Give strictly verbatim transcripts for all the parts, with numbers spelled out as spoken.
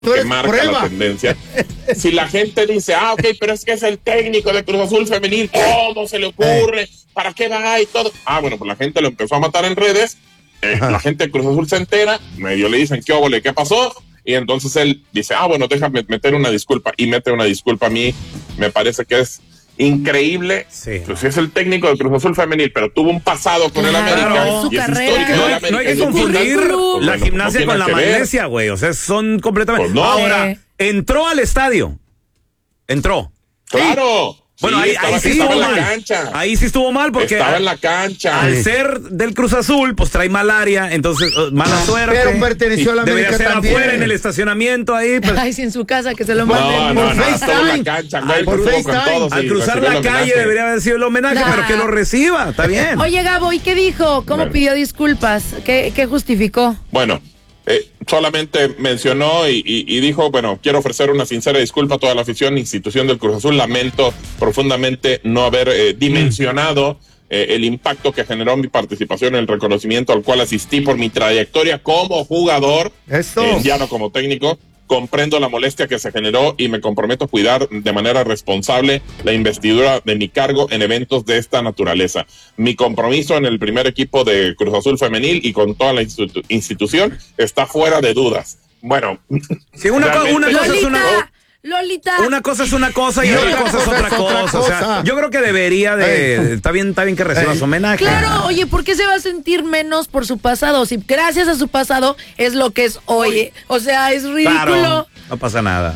que marca prueba. la tendencia. Si la gente dice, ah, ok, pero es que es el técnico de Cruz Azul femenil, ¿cómo se le ocurre? ¿Para qué va y todo? Ah, bueno, pues la gente lo empezó a matar en redes, eh, la gente de Cruz Azul se entera, medio le dicen, ¿qué óvole, qué pasó? Y entonces él dice, ah, bueno, déjame meter una disculpa, y mete una disculpa. A mí me parece que es increíble. Sí. Pues es el técnico de Cruz Azul femenil, pero tuvo un pasado con claro, el América. Es su y carrera. Es histórico no, del América. No hay que confundir pues, la bueno, gimnasia no con la magnesia, güey. O sea, son completamente... Pues no. Ahora, entró al estadio. Entró. Claro. Bueno, sí, ahí, estaba, ahí sí estaba estuvo en la mal. cancha. Ahí sí estuvo mal porque estaba en la cancha. Al ser del Cruz Azul, pues trae malaria, entonces uh, mala suerte. Pero perteneció a la América ser también. afuera en el estacionamiento ahí. Pues. Ay, sí, en su casa que se lo no, manden. no, por no, FaceTime. no, en la cancha, güey, por con FaceTime. todos, Al sí, cruzar la calle debería haber sido el homenaje, nah. pero que lo reciba, está bien. Oye, Gabo, ¿y qué dijo? ¿Cómo bueno. pidió disculpas? ¿Qué, qué justificó? Bueno, Eh, solamente mencionó y, y, y dijo, bueno, quiero ofrecer una sincera disculpa a toda la afición e institución del Cruz Azul. Lamento profundamente no haber eh, dimensionado eh, el impacto que generó mi participación en el reconocimiento al cual asistí por mi trayectoria como jugador, eh, ya no como técnico. Comprendo la molestia que se generó y me comprometo a cuidar de manera responsable la investidura de mi cargo en eventos de esta naturaleza. Mi compromiso en el primer equipo de Cruz Azul femenil y con toda la institu- institución está fuera de dudas. Bueno, sí, una, co- una cosa es una... Lolita. Una cosa es una cosa y sí, otra cosa es otra cosa. cosa. O sea, yo creo que debería de... Está bien, está bien que reciba su homenaje. Claro, oye, ¿por qué se va a sentir menos por su pasado? Si gracias a su pasado es lo que es hoy. O sea, es ridículo. Claro, no pasa nada.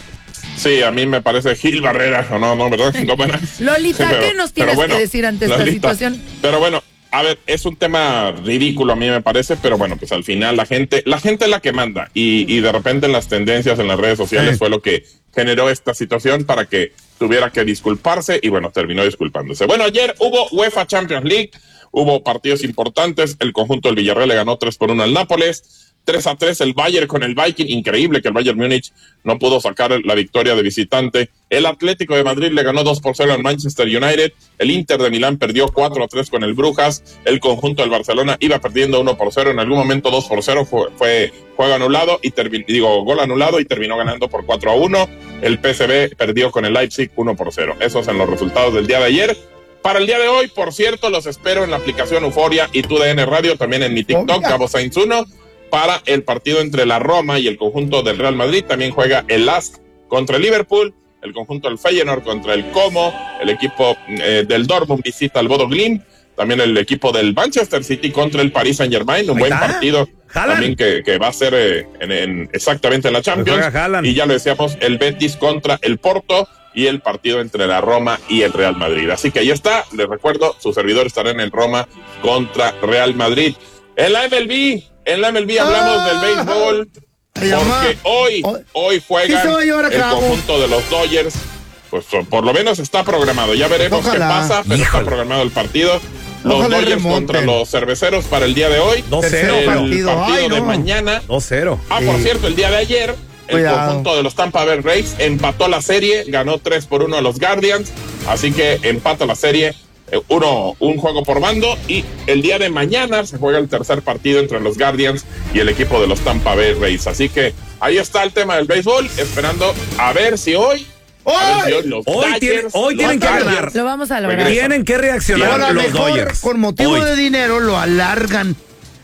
Sí, a mí me parece Gil Barrera, o no, no, ¿verdad? No, bueno. Lolita, pero, ¿qué nos tienes bueno, que decir ante esta Lolita, situación? Pero bueno, a ver, es un tema ridículo a mí me parece, pero bueno, pues al final la gente, la gente es la que manda y, y de repente en las tendencias en las redes sociales sí. fue lo que generó esta situación para que tuviera que disculparse y bueno, terminó disculpándose. Bueno, ayer hubo UEFA Champions League, hubo partidos importantes, el conjunto del Villarreal le ganó tres por uno al Nápoles, tres a tres el Bayern con el Viking, increíble que el Bayern Múnich no pudo sacar la victoria de visitante. El Atlético de Madrid le ganó dos por cero al Manchester United, el Inter de Milán perdió cuatro a tres con el Brujas, el conjunto del Barcelona iba perdiendo uno por cero, en algún momento dos por cero fue, fue juego anulado y termi- digo gol anulado y terminó ganando por cuatro a uno. El P S V perdió con el Leipzig uno por cero. Esos son los resultados del día de ayer. Para el día de hoy, por cierto, los espero en la aplicación Euforia y T U D N Radio, también en mi TikTok, Gabo Sainz uno. Para el partido entre la Roma y el conjunto del Real Madrid. También juega el L A S K contra el Liverpool, el conjunto del Feyenoord contra el Como, el equipo eh, del Dortmund visita al Bodo Glimt, también el equipo del Manchester City contra el Paris Saint Germain, un Ahí buen está. partido Haaland. también que, que va a ser eh, en, en, exactamente en la Champions. Y ya lo decíamos, el Betis contra el Porto y el partido entre la Roma y el Real Madrid. Así que ahí está, les recuerdo, su servidor estará en el Roma contra Real Madrid. En la M L B, en la M L B hablamos ah, del béisbol, porque hoy, hoy juegan el conjunto de los Dodgers, pues por lo menos está programado, ya veremos Ojalá. qué pasa, pero Híjole. está programado el partido. Los Ojalá Dodgers remonten. contra los Cerveceros para el día de hoy, dos cero el partido, partido Ay, no. de mañana. dos cero Ah, por sí. cierto, el día de ayer, el Cuidado. conjunto de los Tampa Bay Rays empató la serie, ganó tres por uno a los Guardians, así que empata la serie. Uno, un juego por bando y el día de mañana se juega el tercer partido entre los Guardians y el equipo de los Tampa Bay Rays. Así que ahí está el tema del béisbol, esperando a ver si hoy, hoy, ver si hoy, los hoy, Dodgers, tiene, hoy los tienen que Dodgers ganar. Lo vamos a lograr. Regresan. Tienen que reaccionar los mejor, Dodgers. Por motivo hoy. de dinero lo alargan.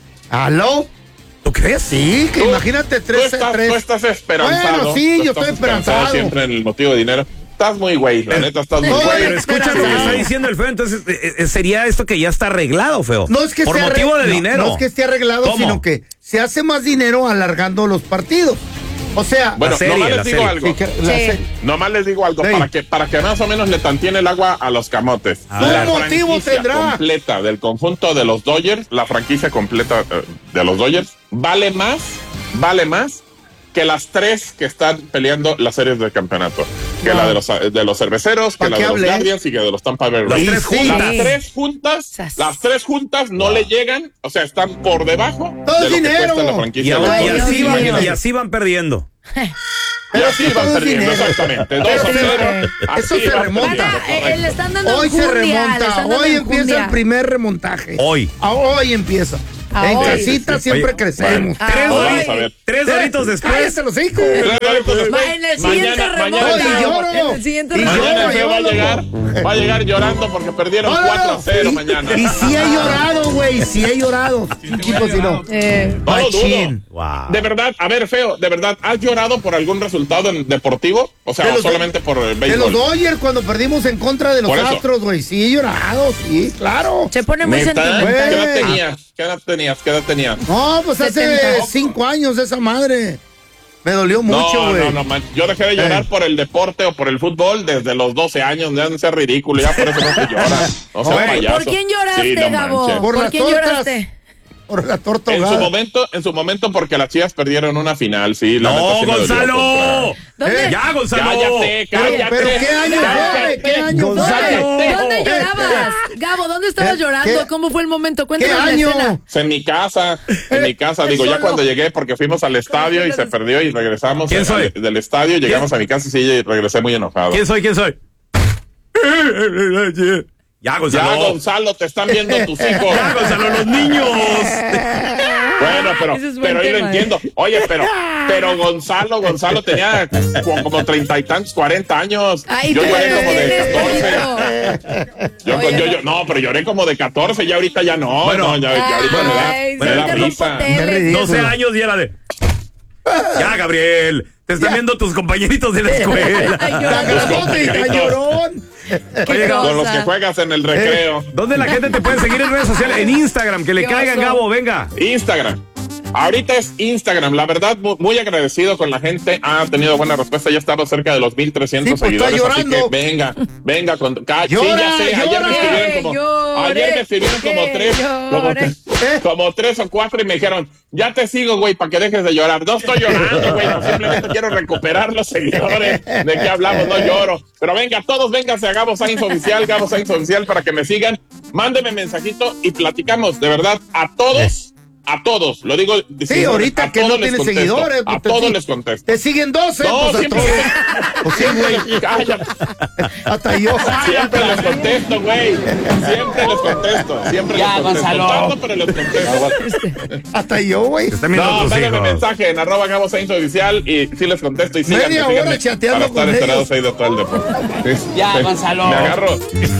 ¿Aló? ¿Tú crees? Sí, que tú, imagínate tres tú estás, tres. Tú estás esperanzado. Bueno, sí, yo estoy esperanzado. Siempre en el motivo de dinero. Estás muy güey, la neta estás muy güey. güey. Pero escucha lo que está diciendo el feo, entonces eh, sería esto que ya está arreglado, feo. No es que por esté motivo arregl- de no, dinero. No es que esté arreglado, ¿Cómo? sino que se hace más dinero alargando los partidos. O sea, bueno, serie, nomás les digo serie. algo. Sí, que, sí. Nomás les digo algo sí. para que para que más o menos le tantiene el agua a los camotes. Ah, la ¿qué motivo franquicia tendrá? completa del conjunto de los Dodgers, la franquicia completa uh, de los Dodgers vale más, vale más que las tres que están peleando las series del campeonato, que no. la de los de los Cerveceros, que la de los Guardians y que de los Tampa Bay Rays. Las tres juntas, las tres juntas, las tres juntas no wow. le llegan, o sea, están por debajo todo de lo dinero. que cuesta la franquicia. Y, de y, los así Dodgers. van, y así van perdiendo. Y así van perdiendo, exactamente. dos a cero. Eso se remonta. Eh, le están dando hoy enjundia, se remonta. Hoy empieza el primer remontaje. Hoy. Hoy empieza. En hoy. casita siempre Oye, crecemos. Ah, Tres, hoy. dori- a ver. tres doritos después. ¡Cállate los hijos! Va en el siguiente Mañana- remoto. mañana- y lloro. En el siguiente Y remoto. Mañana el lloro, feo va a lloro. llegar, va a llegar llorando porque perdieron No, no, cuatro a no. cero Y- mañana. Y sí he llorado, güey, sí he llorado. Chico, si no. Eh, No lo dudo. Machín. Wow. De verdad, a ver, feo, de verdad, ¿has llorado por algún resultado en- deportivo? O sea, De o los- solamente por el De los béisbol. Dodgers cuando perdimos en contra de los Por eso. Astros, güey. Sí he llorado, sí, claro. se pone muy ¿Neta? ¿Qué sentimental. edad tenías? ¿Qué edad tenías? ¿Qué edad tenías? No, pues hace setenta. cinco años esa madre. Me dolió mucho, No, güey. no, no, man. Yo dejé de llorar Eh. por el deporte o por el fútbol desde los doce años. Ya no sea ridículo, ya por eso no se llora. No sea Oye, payaso. ¿Por quién lloraste, Sí, no Gabo? manches. Por ¿Por las quién tortas. lloraste? Por la torta En su ahogada. momento, en su momento porque las Chivas perdieron una final, sí. la neta ¡No, sí me dolió, Gonzalo! ¿Dónde? Eh, ¡Ya, Gonzalo! Cállate, Pero, cállate. pero ¿qué año fue? ¿Qué año ¿Dónde, fue? ¿Dónde llorabas? Gabo, ¿dónde estabas ¿Eh? llorando? ¿Qué? ¿Cómo fue el momento? ¿Qué Cuéntanos la año? escena. En mi casa, en mi casa, él digo, ya solo. cuando llegué, porque fuimos al estadio y se perdió y regresamos ¿Quién al- soy? del estadio, llegamos a mi casa y sí, y regresé muy enojado. ¿Quién soy? ¿Quién soy? Ya, Ya, Gonzalo. Gonzalo, te están viendo tus hijos. Ya, Gonzalo, los niños. Bueno, pero, Ese es buen pero ahí lo tema, entiendo. Oye, pero, pero Gonzalo, Gonzalo tenía como, como treinta y tantos, cuarenta años. Ay, Yo pero lloré como de eres catorce. Yo, Oye, yo, no. yo- no, pero lloré como de catorce, ya ahorita ya no. Bueno. no, ya, ya ahorita me da, Ay, me sí, da te risa. rompo teles. doce años y era de. Ya, Gabriel. Te están viendo tus compañeritos de la escuela. Ay, Está llorando. grandote y está llorón. Qué Oye, Gabo, Con los cosa. que juegas en el recreo. ¿Dónde la gente te puede seguir en redes sociales? En Instagram, que le Qué caigan, oso. Gabo, venga. Instagram. Ahorita es Instagram. La verdad, mu- muy agradecido con la gente. Ha tenido buena respuesta. Ya estamos cerca de los mil trescientos Sí, pues, está seguidores. Así que llorando. venga, venga. Con, ca- sí, Llora, ya sé. Ayer me llora. escribieron como, Llore, ayer me escribieron como que tres, como, llore. tres- como tres o cuatro y me dijeron, ya te sigo, güey, para que dejes de llorar. No estoy llorando, güey. no, simplemente quiero recuperar los seguidores. ¿De qué hablamos? No lloro. Pero venga, todos vénganse a Gabo Sainz Oficial, Gabo Sainz Oficial para que me sigan. Mándenme mensajito y platicamos. De verdad, a todos. A todos, lo digo. Sí, ahorita a que todos no les tienes contesto, seguidores. A pues, te todos sig- les contesto. Te siguen doce, No, pues a siempre. todos. Pues sí, güey. Cállate. Hasta yo. Siempre les contesto, güey. Siempre les contesto. Siempre Ya, les contesto. Gonzalo. Tardo, pero les contesto. Hasta yo, güey. Te están viendo No, tus mándenme hijos. mensaje en arroba Gabo Sainz Oficial y sí les contesto y síganme, Media síganme hora chateando para estar con enterados ellos. ahí de todo el deporte. Sí. Ya, Gonzalo. Me agarro.